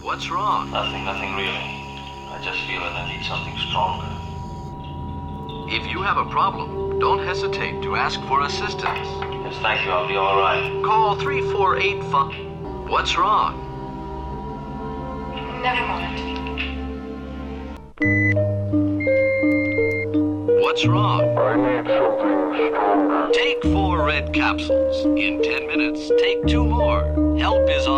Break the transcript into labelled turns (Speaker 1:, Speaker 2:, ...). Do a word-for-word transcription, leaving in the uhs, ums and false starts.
Speaker 1: What's wrong?
Speaker 2: Nothing, nothing really. I just feel that I need something stronger.
Speaker 1: If you have a problem, don't hesitate to ask for assistance.
Speaker 2: Yes, thank you. I'll be all right.
Speaker 1: Call three four eight five. What's wrong?
Speaker 3: Never mind.
Speaker 1: What's wrong?
Speaker 4: I need something stronger.
Speaker 1: Take four red capsules. In ten minutes, take two more. Help is on.